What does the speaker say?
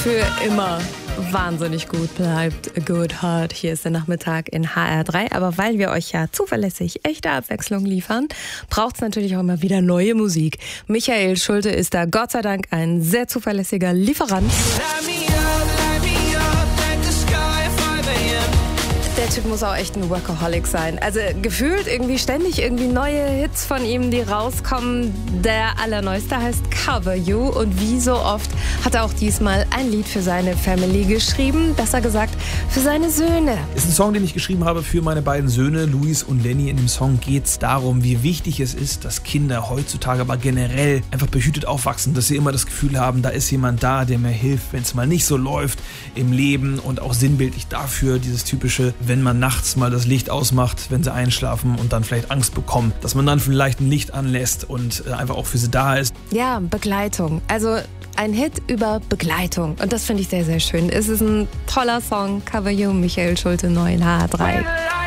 für immer wahnsinnig gut bleibt. A Good Heart. Hier ist der Nachmittag in HR3. Aber weil wir euch ja zuverlässig echte Abwechslung liefern, braucht es natürlich auch immer wieder neue Musik. Michael Schulte ist da Gott sei Dank ein sehr zuverlässiger Lieferant. Der Typ muss auch echt ein Workaholic sein. Also gefühlt irgendwie ständig neue Hits von ihm, die rauskommen. Der allerneueste heißt Cover You und wie so oft hat er auch diesmal ein Lied für seine Family geschrieben. Besser gesagt, für seine Söhne. Ist ein Song, den ich geschrieben habe für meine beiden Söhne, Luis und Lenny. In dem Song geht es darum, wie wichtig es ist, dass Kinder heutzutage, aber generell einfach behütet aufwachsen. Dass sie immer das Gefühl haben, da ist jemand da, der mir hilft, wenn es mal nicht so läuft im Leben. Und auch sinnbildlich dafür dieses typische, wenn man nachts mal das Licht ausmacht, wenn sie einschlafen und dann vielleicht Angst bekommen, dass man dann vielleicht ein Licht anlässt und einfach auch für sie da ist. Ja, Begleitung. Also ein Hit über Begleitung. Und das finde ich sehr, sehr schön. Es ist ein toller Song. Cover You, Michael Schulte, neu in HR3.